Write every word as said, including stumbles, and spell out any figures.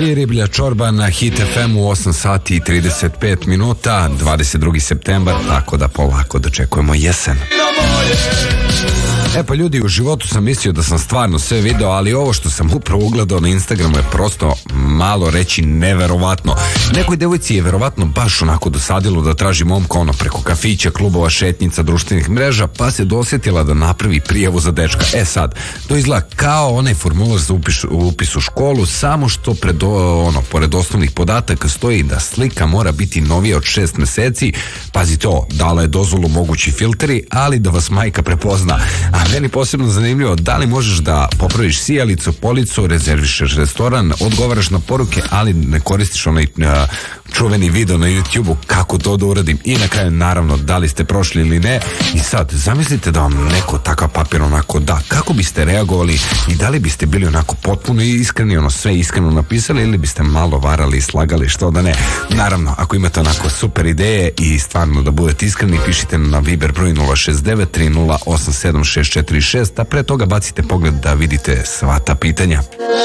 i Riblja čorba na Hit F M u osam sati i trideset pet minuta, dvadeset drugi septembar, tako da polako dočekujemo jesen. E pa ljudi, u životu sam mislio da sam stvarno sve video, ali ovo što sam upravo ugledao na Instagramu je prosto malo reći neverovatno. Nekoj devojci je verovatno baš onako dosadilo da traži momka ono preko kafića, klubova, šetnica, društvenih mreža, pa se dosjetila da napravi prijavu za dečka. E sad, to izgleda kao onaj formular za upis, upis u školu, samo što pred, ono, pored osnovnih podataka stoji da slika mora biti novija od šest meseci. Pazi to, dala je dozvolu mogući filteri, ali da vas majka prepozna. A meni posebno zanimljivo, da li možeš da popraviš sijalicu, policu, rezervišeš restoran, odgovaraš na poruke, ali ne koristiš onaj a, čuveni video na YouTube-u kako to da uradim. I na kraju, naravno, da li ste prošli ili ne. I sad, zamislite da vam neko takav papir onako da, kako biste reagovali i da li biste bili onako potpuno iskreni, ono sve iskreno napisali, ili biste malo varali i slagali, što da ne. Naravno, ako imate onako super ideje i stvarno da budete iskreni, pišite na Viber broj nula šest devet tri nula osam sedam šest četiri šest, a pre toga bacite pogled da vidite sva ta pitanja.